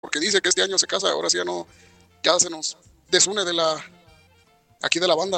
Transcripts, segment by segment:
porque dice que este año se casa, ahora sí ya no, ya se nos desune aquí de la banda.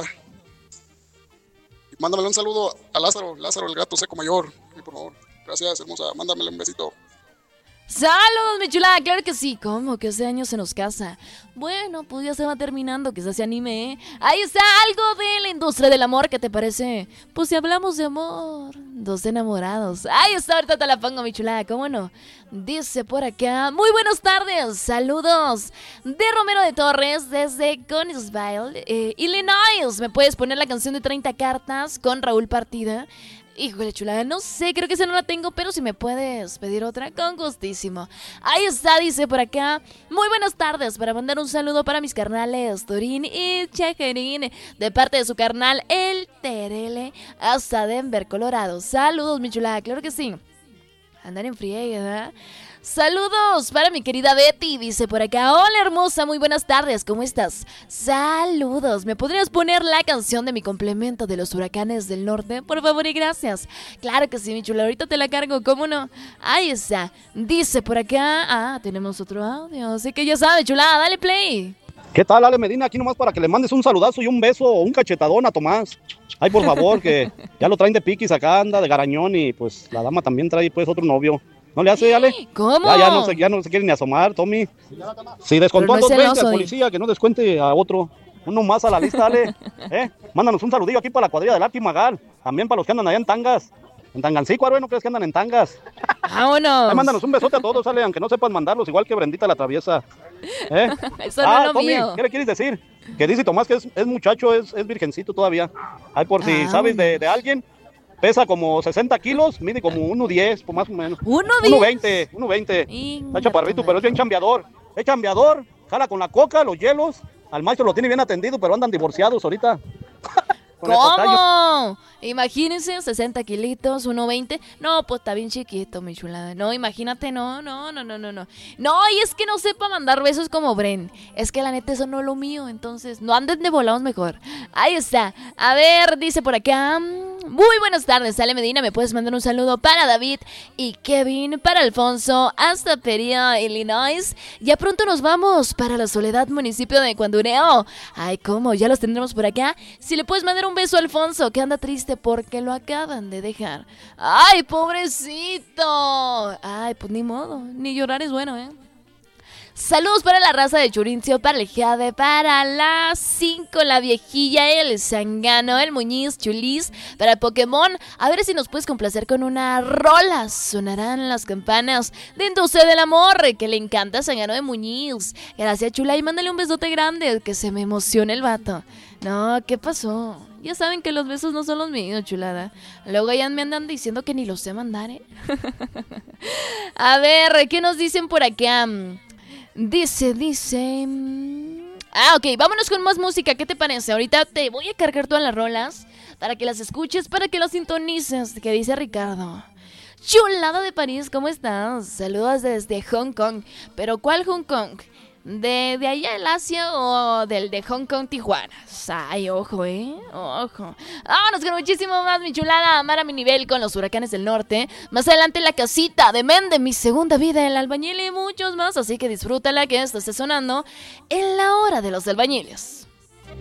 Y mándamele un saludo a Lázaro el gato seco mayor, y por favor. Gracias, hermosa, mándamele un besito. ¡Saludos, mi chulada! Claro que sí. ¿Cómo que este año se nos casa? Bueno, pues ya se va terminando, quizás se anime, ¿eh? Ahí está algo de la industria del amor, ¿qué te parece? Pues si hablamos de amor, dos enamorados. Ahí está, ahorita te la pongo, mi chulada, ¿cómo no? Dice por acá, muy buenas tardes, saludos de Romero de Torres desde Conisville, Illinois. ¿Me puedes poner la canción de 30 cartas con Raúl Partida? Híjole, chulada, no sé, creo que esa no la tengo, pero si me puedes pedir otra, con gustísimo. Ahí está, dice por acá. Muy buenas tardes, para mandar un saludo para mis carnales Torín y Chejerín, de parte de su carnal El Terele, hasta Denver, Colorado. Saludos, mi chulada, claro que sí. Andar en friega, ¿verdad? Saludos para mi querida Betty, dice por acá. Hola hermosa, muy buenas tardes, ¿cómo estás? Saludos, ¿me podrías poner la canción de mi complemento de los huracanes del norte? Por favor y gracias. Claro que sí, mi chula, ahorita te la cargo, ¿cómo no? Ahí está, dice por acá. Tenemos otro audio, así que ya sabes, chulada, dale play. ¿Qué tal, Ale Medina? Aquí nomás para que le mandes un saludazo y un beso o un cachetadón a Tomás. Ay, por favor, que ya lo traen de piquis acá, anda de garañón y pues la dama también trae pues otro novio. ¿No le hace, Ale? ¿Cómo? Ya no se quiere ni asomar, Tommy. Si descontó Pero no a 220 al celoso, policía, que no descuente a otro. Uno más a la lista, Ale. Mándanos un saludillo aquí para la cuadrilla del Arti Magal. También para los que andan allá en tangas. En Tangancico, ¿no crees que andan en tangas? ¡Vámonos! Mándanos un besote a todos, Ale, aunque no sepan mandarlos, igual que Brendita la traviesa. Eso no es lo Tommy, mío. ¿qué le quieres decir? Que dice Tomás que es muchacho, es virgencito todavía. Ay, por si sabes de alguien, pesa como 60 kilos, mide como 1.10, pues más o menos. 1.10. 1.20. Está chaparrito, pero es bien chambeador. Es chambeador, jala con la coca, los hielos. Al maestro lo tiene bien atendido, pero andan divorciados ahorita. ¿Cómo? Imagínense, 60 kilitos, 1.20. No, pues está bien chiquito, mi chulada. No, imagínate, no. No, y es que no sepa mandar besos como Bren. Es que la neta eso no es lo mío, entonces no anden de volados mejor. Ahí está. A ver, dice por acá. Muy buenas tardes, Ale Medina. ¿Me puedes mandar un saludo para David y Kevin, para Alfonso, hasta Peria, Illinois? Ya pronto nos vamos para la Soledad, municipio de Cuandureo. Ay, ¿cómo? Ya los tendremos por acá. Si le puedes mandar un beso a Alfonso, que anda triste porque lo acaban de dejar. ¡Ay, pobrecito! Ay, pues ni modo, ni llorar es bueno, ¿eh? Saludos para la raza de Churincio, para el Jade, para la 5, la viejilla, el Zangano, el Muñiz, Chulis, para el Pokémon. A ver si nos puedes complacer con una rola. Sonarán las campanas de Industria del Amor, que le encanta Zangano de Muñiz. Gracias, chula, y mándale un besote grande, que se me emocione el vato. No, ¿qué pasó? Ya saben que los besos no son los míos, chulada. Luego ya me andan diciendo que ni los sé mandar, ¿eh? A ver, ¿qué nos dicen por acá? Dice. Ok, vámonos con más música, ¿qué te parece? Ahorita te voy a cargar todas las rolas para que las escuches, para que las sintonices, que dice Ricardo. Chulada de París, ¿cómo estás? Saludos desde Hong Kong. ¿Pero cuál Hong Kong? ¿De allá el Asia o del de Hong Kong, Tijuana? Ay, ojo, ojo. Vámonos con muchísimo más, mi chulada. Amar a mi nivel con los huracanes del norte. Más adelante la casita de Mende, mi segunda vida, el albañil y muchos más. Así que disfrútala, que esto esté sonando en la hora de los albañiles.